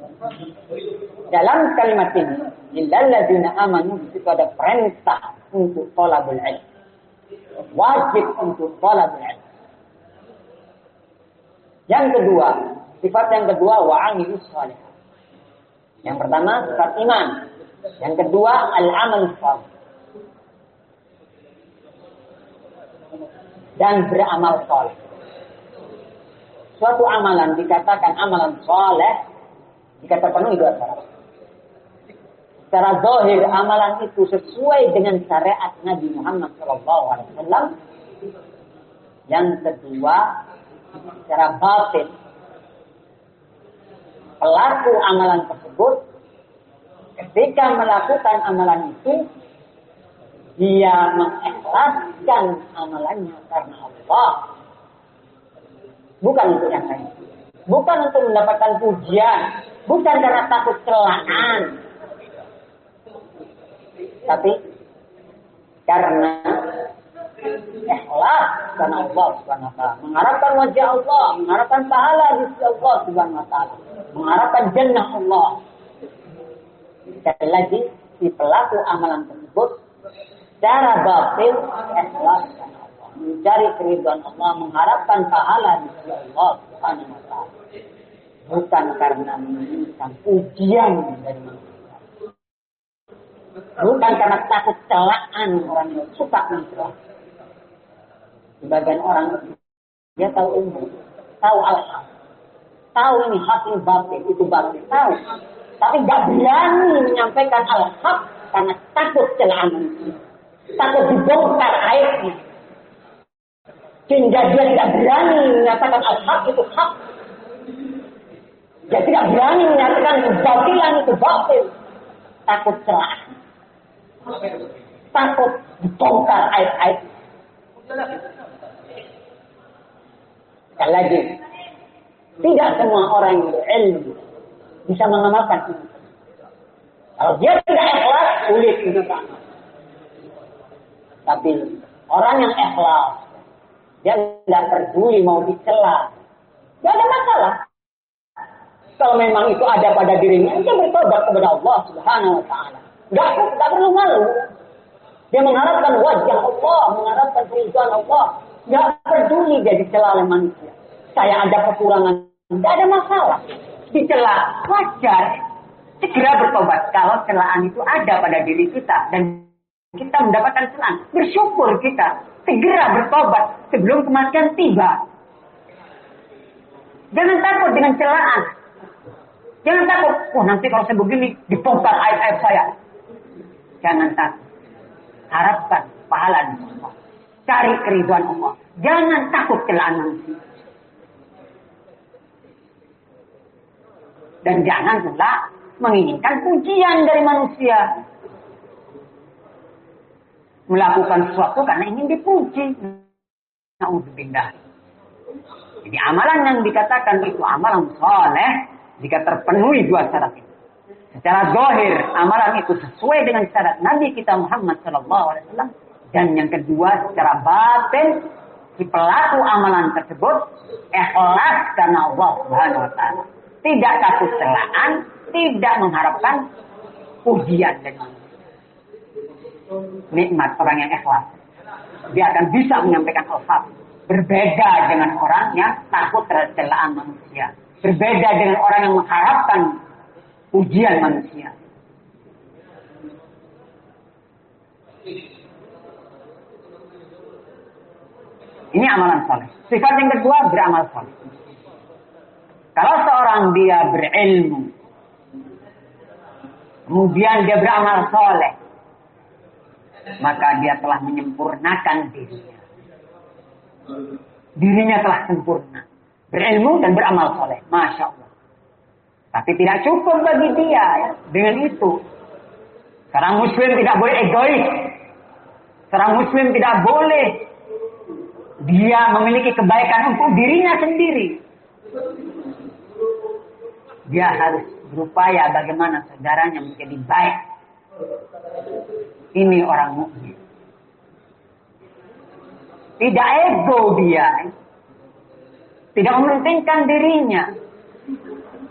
Dalam kalimat ini, illal ladzina amanu, itu ada perintah untuk thalabul ilm. Wajib untuk thalabul ilm. Yang kedua, sifat yang kedua wa'amilus shalihat. Yang pertama sifat iman. Yang kedua al-amal salih. Dan beramal saleh. Suatu amalan dikatakan amalan saleh jika terpenuhi dua syarat. Secara zahir amalan itu sesuai dengan syariat Nabi Muhammad SAW. Yang kedua, secara batin pelaku amalan tersebut ketika melakukan amalan itu dia mengikhlaskan amalannya karena Allah, bukan untuk yang lain, bukan untuk mendapatkan pujian, bukan karena takut celaan, tapi karena ikhlas karena Allah Subhanahu wa taala, mengharapkan wajah Allah, mengharapkan pahala di sisi Allah Subhanahu wa taala, mengharapkan jannah Allah. Sekali lagi, si pelaku amalan tersebut secara batin ikhlas karena Allah, mencari keridhaan Allah, mengharapkan pahala di sisi Allah Subhanahu wa taala, bukan karena menginginkan pujian dari manusia, bukan karena takut celaan orang yang suka mencela. Sebagian orang dia tahu umum, tahu al-haq, tahu ini hak, ini batin, itu batin, tahu, tapi gak berani menyampaikan al-haq karena takut celaan manusia, takut dibongkar aibnya, sehingga dia tidak berani menyatakan al-haq itu hak. Dia tidak berani menyatakan kebatilan itu batil, takut celaan, takut dibongkar aib-aib. Sekali lagi, tidak semua orang yang berilmu bisa mengamalkan ini. Kalau dia tidak ikhlas, sulit untuk beramal. Tapi orang yang ikhlas, dia tidak peduli mau dicela, tidak ada masalah. Kalau memang itu ada pada dirinya, dia bertobat kepada Allah Subhanahu wa taala. Tidak perlu malu. Dia mengharapkan wajah Allah, mengharapkan keridhaan Allah. Tidak peduli dia dicela oleh manusia. Saya ada kekurangan, tidak ada masalah. Dicela, wajar. Segera bertobat. Kalau celaan itu ada pada diri kita dan kita mendapatkan celaan, bersyukur kita. Segera bertobat sebelum kematian tiba. Jangan takut dengan celaan. Jangan takut, nanti kalau saya begini dibongkar aib-aib saya. Jangan takut. Harapkan pahala di Allah. Cari keridhaan Allah. Jangan takut celaan manusia. Dan jangan pula menginginkan pujian dari manusia. Melakukan sesuatu karena ingin dipuji. Na'udzubillah. Jadi amalan yang dikatakan itu amalan saleh jika terpenuhi dua syarat itu. Secara zahir amalan itu sesuai dengan syarat Nabi kita Muhammad SAW. Dan yang kedua secara batin si pelaku amalan tersebut ikhlas karena Allah Subhanahu wa taala. Tidak takut celaan, tidak mengharapkan pujian dari manusia. Nikmat orang yang ikhlas. Dia akan bisa menyampaikan al-haq. Berbeda dengan orang yang takut terhadap celaan manusia. Berbeda dengan orang yang mengharapkan pujian manusia. Ini amalan saleh. Sifat yang kedua beramal saleh. Kalau seorang dia berilmu, kemudian dia beramal saleh, maka dia telah menyempurnakan dirinya. Dirinya telah sempurna. Berilmu dan beramal saleh. Masya Allah. Tapi tidak cukup bagi dia ya, dengan itu. Seorang muslim tidak boleh egois. Seorang muslim tidak boleh dia memiliki kebaikan untuk dirinya sendiri. Dia harus berupaya bagaimana saudaranya menjadi baik. Ini orang mukmin. Tidak ego dia. Tidak mementingkan dirinya.